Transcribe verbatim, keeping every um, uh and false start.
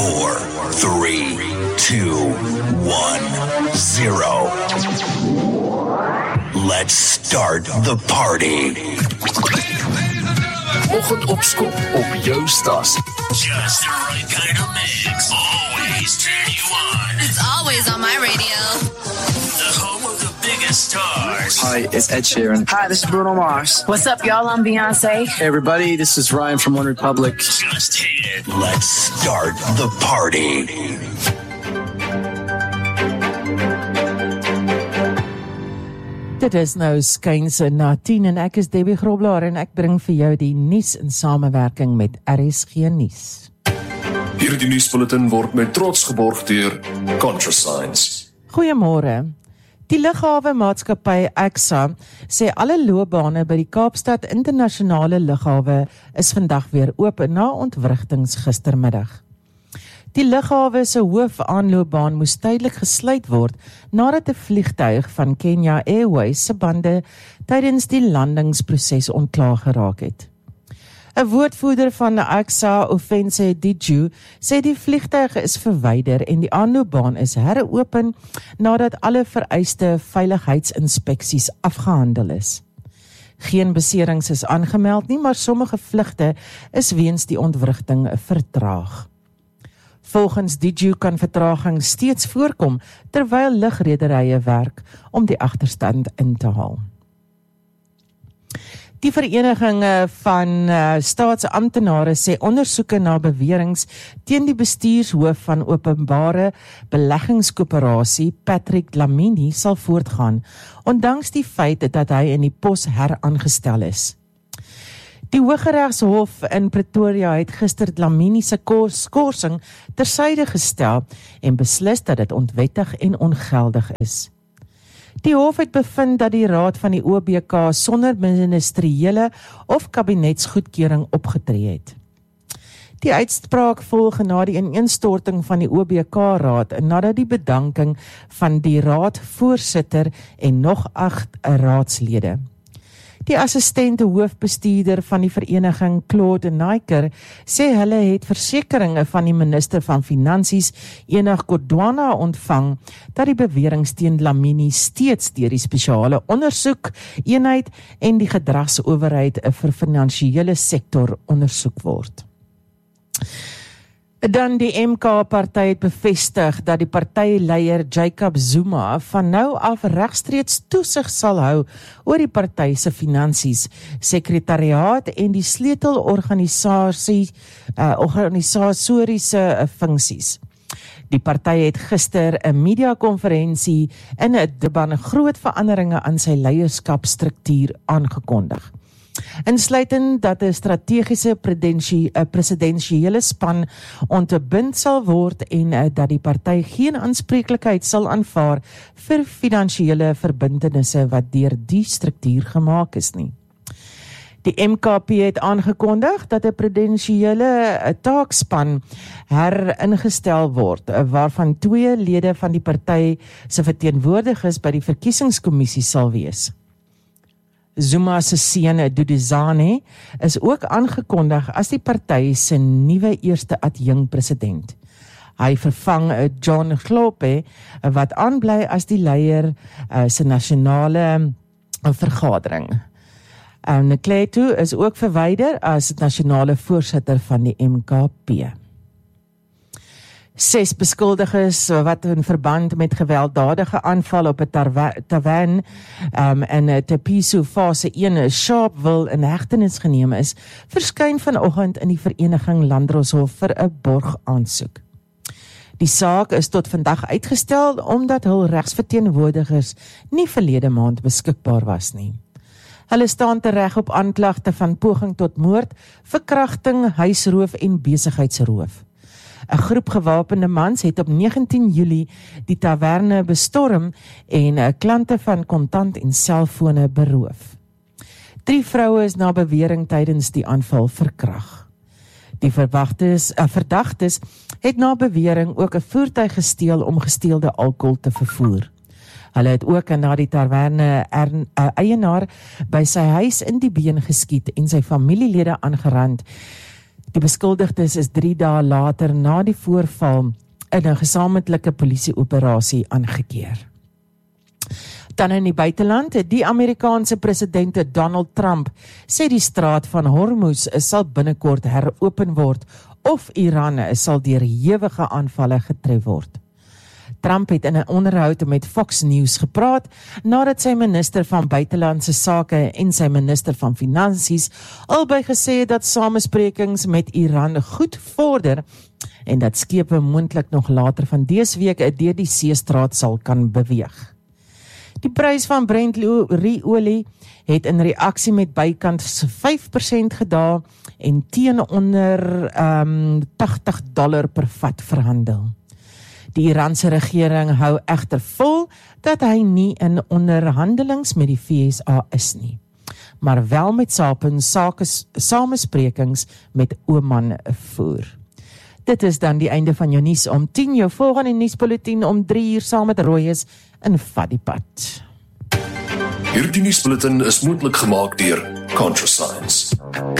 four, three, two, one, zero. Let's start the party. Oggendopskop op jou stasie. Just the right kind of mix. Always turn you on. It's always on my radio. The home of the biggest stars. Hi, it's Ed Sheeran. Hi, this is Bruno Mars. What's up, y'all? I'm Beyonce. Hey, everybody, this is Ryan from One Republic. Just hit it. Let's start the party. Dit is nou skynse na tien en ek is Debbie Groblaar en ek bring vir jou die nuus in samewerking met R S G Nuus. Hierdie nuusbulletin word met trots geborg deur ContraScience. Goeiemôre. Die lughawe maatskappy A X A sê alle loopbane by die Kaapstad Internasionale Lughawe is vandag weer oop na ontwrigtings gistermiddag. Die lughawe se hoofaanloopbaan moes tydelik gesluit word nadat 'n vliegtuig van Kenya Airways se bande tydens die landingsproses ontklaar geraak het. 'n Woordvoerder van die A X A, Ofense Diju, sê die vliegtuig is verwyder en die aanloopbaan is heropen nadat alle vereiste veiligheidsinspeksies afgehandel is. Geen beserings is aangemeld nie, maar sommige vlugte is weens die ontwrigting vertraag. Volgens Diju kan vertraging steeds voorkom terwyl lugrederye werk om die agterstand in te haal. Die vereniging van uh, staatsamptenare sê ondersoeke na beweringe teen die bestuurshoof van Openbare Beleggingskoöperasie, Patrick Dlamini, sal voortgaan, ondanks die feit dat hy in die pos heraangestel is. Die Hooggeregshof in Pretoria het gister Dlamini se skorsing tersyde gestel en beslis dat dit onwettig en ongeldig is. Die hof het bevind dat die raad van die O B K sonder ministeriële of kabinetsgoedkeuring opgetree het. Die uitspraak volg na die ineenstorting van die O B K-raad nadat die bedanking van die raadvoorsitter en nog agt raadslede. Die assistente hoofbestuurder van die vereniging, Claude Naiker, sê hulle het versekeringe van die minister van Finansies, Enoch Godwana, ontvang dat die beweringe teen Dlamini steeds deur die spesiale ondersoek eenheid en die gedragsowerheid vir finansiële sektor ondersoek word. Dan die M K-party het bevestig dat die partyleier Jacob Zuma van nou af regstreeks toesig sal hou oor die party se finansies, sekretariaat en die sleutelorganisasie uh, organisatoriese uh, funksies. Die party het gister 'n media-konferensie in 'n Durban groot veranderinge aan sy leierskapstruktuur aangekondig. Insluitend dat 'n strategiese presidensiële span ontbind sal word en uh, dat die party geen aanspreeklikheid sal aanvaar vir finansiële verbintenisse wat deur die struktuur gemaak is nie. Die M K P het aangekondig dat 'n presidensiële uh, taakspan heringestel word, uh, waarvan twee lede van die party se verteenwoordigers by die verkiesingskommissie sal wees. Zuma se seun Duduzane is ook aangekondig as die party se nuwe eerste adjunk-president. Hy vervang John Globe wat aanbly as die leier uh, se nasionale uh, vergadering. Uh, Nkletu is ook verwyder as nasionale voorsitter van die M K P. Ses beskuldiges wat in verband met gewelddadige aanval op 'n tavern um, in Tepiso fase een Sharpeville in hegtenis geneem is, verskyn vanoggend in die Vereniging Landdroshof vir 'n borgaansoek. Die saak is tot vandag uitgestel omdat hul regsverteenwoordigers nie verlede maand beskikbaar was nie. Hulle staan tereg op aanklagte van poging tot moord, verkrachting, huisroof en besigheidsroof. 'n Groep gewapende mans het op negentien Julie die taverne bestorm en klante van kontant en selfone beroof. Drie vroue is na bewering tydens die aanval verkrag. Die verwagtes, uh, verdagtes het na bewering ook 'n voertuig gesteel om gesteelde alkohol te vervoer. Hulle het ook na die taverne uh, eienaar by sy huis in die been geskiet en sy familielede aangerand. Die beskuldigdes is drie dae later na die voorval in 'n gesamentlike polisieoperasie aangekeer. Dan in die buiteland, die Amerikaanse president Donald Trump sê die straat van Hormuz sal binnekort heropen word of Iran sal deur hewige aanvalle getref word. Trump het in 'n onderhoud met Fox News gepraat nadat sy minister van buitelandse sake en sy minister van finansies albei gesê het dat samesprekings met Iran goed vorder en dat skepe moontlik nog later van dese week deur die seestraat sal kan beweeg. Die prys van Brent-olie het in reaksie met bykans vyf persent gedaal en teen onder um, tagtig dollar per vat verhandel. Die Iranse regering hou egter vol dat hy nie in onderhandelings met die V S A is nie, maar wel met samesprekings met Oman voer. Dit is dan die einde van jou nuus om tien, jou volgende nuusbulletin om drie uur saam met Roy is in Vat die Pad. Hierdie nuusbulletin is moontlik gemaak deur ContraScience.